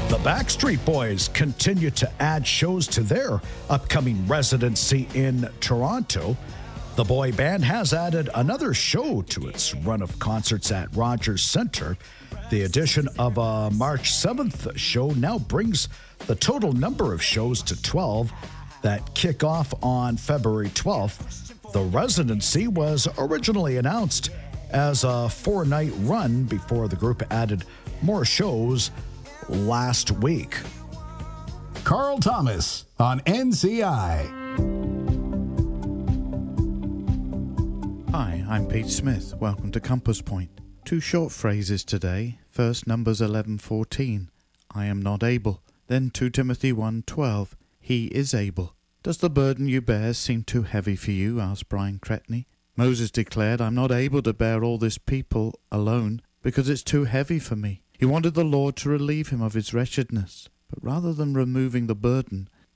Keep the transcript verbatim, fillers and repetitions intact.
The Backstreet Boys continue to add shows to their upcoming residency in Toronto. The boy band has added another show to its run of concerts at Rogers Centre. The addition of a March seventh show now brings the total number of shows to twelve that kick off on February twelfth. The residency was originally announced as a four-night run before the group added more shows last week. Carl Thomas on N C I. Hi, I'm Pete Smith. Welcome to Compass Point. Two short phrases today. First, Numbers eleven fourteen. I am not able. Then Second Timothy one twelve. He is able. Does the burden you bear seem too heavy for you? Asked Brian Cretney. Moses declared, I'm not able to bear all this people alone because it's too heavy for me. He wanted the Lord to relieve him of his wretchedness, but rather than removing the burden,